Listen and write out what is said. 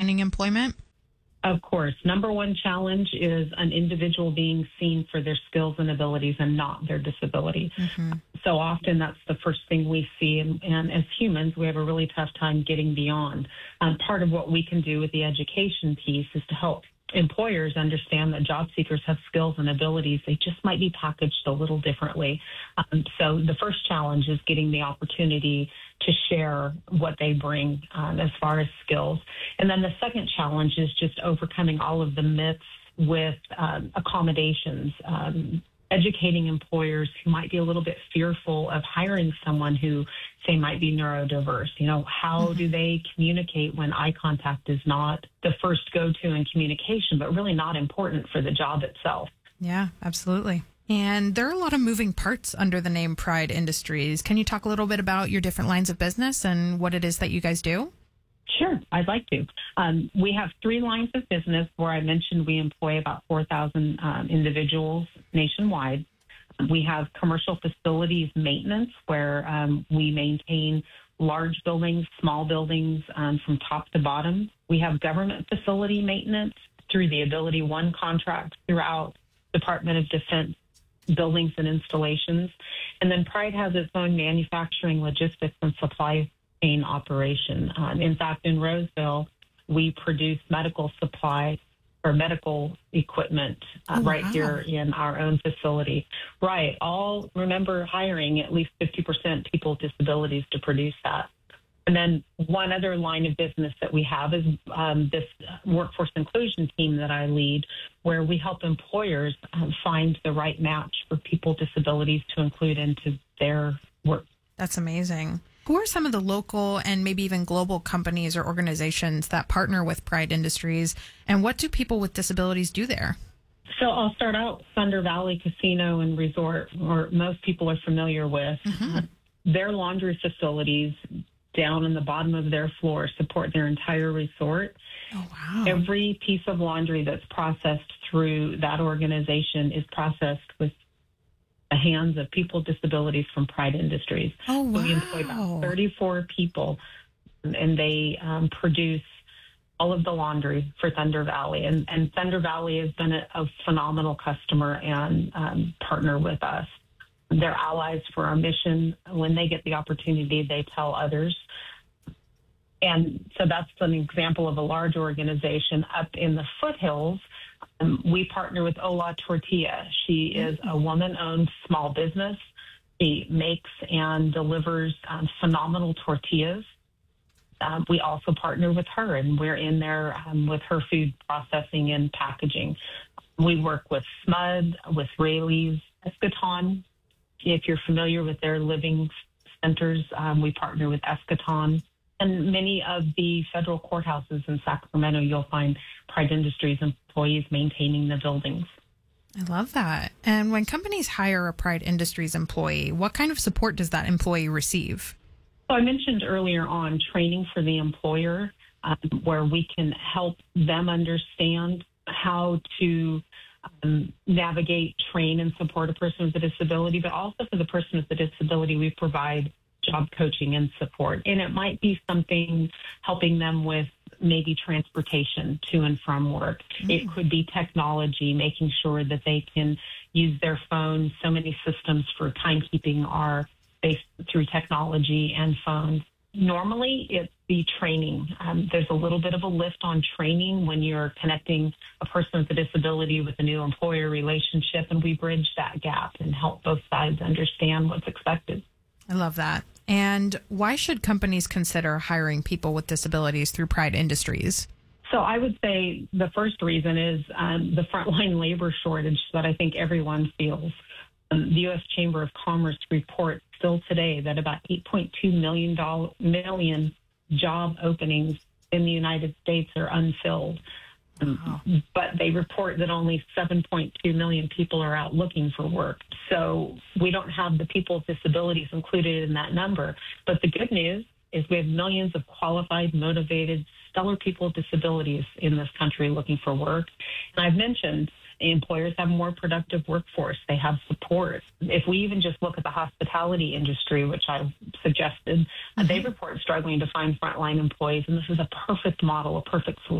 finding employment? Of course. Number one challenge is an individual being seen for their skills and abilities and not their disability. So often that's the first thing we see. And as humans, we have a really tough time getting beyond. Part of what we can do with the education piece is to help employers understand that job seekers have skills and abilities. They just might be packaged a little differently. So the first challenge is getting the opportunity to share what they bring as far as skills. And then the second challenge is just overcoming all of the myths with accommodations, educating employers who might be a little bit fearful of hiring someone who, say, might be neurodiverse. You know, how do they communicate when eye contact is not the first go-to in communication, but really not important for the job itself? Yeah, absolutely. And there are a lot of moving parts under the name Pride Industries. Can you talk a little bit about your different lines of business and what it is that you guys do? Sure, I'd like to. We have 3 lines of business where I mentioned we employ about 4,000 individuals nationwide. We have commercial facilities maintenance where we maintain large buildings, small buildings from top to bottom. We have government facility maintenance through the Ability One contract throughout Department of Defense buildings and installations. And then Pride has its own manufacturing, logistics, and supply chain operation. In fact, in Roseville, we produce medical supply or medical equipment here in our own facility. Right. All remember hiring at least 50% people with disabilities to produce that. And then one other line of business that we have is this workforce inclusion team that I lead, where we help employers find the right match for people with disabilities to include into their work. That's amazing. Who are some of the local and maybe even global companies or organizations that partner with Pride Industries, and what do people with disabilities do there? So I'll start out Thunder Valley Casino and Resort, or most people are familiar with. Their laundry facilities down in the bottom of their floor support their entire resort. Oh, wow. Every piece of laundry that's processed through that organization is processed with the hands of people with disabilities from Pride Industries. Oh, wow. So we employ about 34 people, and they produce all of the laundry for Thunder Valley. And Thunder Valley has been a phenomenal customer and partner with us. They're allies for our mission. When they get the opportunity, they tell others. And so that's an example of a large organization. Up in the foothills, we partner with Ola Tortilla. She is a woman-owned small business. She makes and delivers phenomenal tortillas. We also partner with her, and we're in there with her food processing and packaging. We work with SMUD, with Rayleigh's, Eschaton. If you're familiar with their living centers, we partner with Eschaton. And many of the federal courthouses in Sacramento, you'll find Pride Industries employees maintaining the buildings. I love that. And when companies hire a Pride Industries employee, what kind of support does that employee receive? So I mentioned earlier on training for the employer, where we can help them understand how to navigate, train, and support a person with a disability, but also for the person with a disability, we provide job coaching and support. And it might be something helping them with maybe transportation to and from work. It could be technology, making sure that they can use their phones. So many systems for timekeeping are based through technology and phones. Normally, it's the training. There's a little bit of a lift on training when you're connecting a person with a disability with a new employer relationship, and we bridge that gap and help both sides understand what's expected. I love that. And why should companies consider hiring people with disabilities through Pride Industries? So I would say the first reason is the frontline labor shortage that I think everyone feels. The U.S. Chamber of Commerce reports still today that about 8.2 million job openings in the United States are unfilled. Wow. But they report that only 7.2 million people are out looking for work. So we don't have the people with disabilities included in that number. But the good news is we have millions of qualified, motivated, stellar people with disabilities in this country looking for work. And I've mentioned employers have a more productive workforce. They have support. If we even just look at the hospitality industry, which I've suggested, they report struggling to find frontline employees. And this is a perfect model, a perfect solution.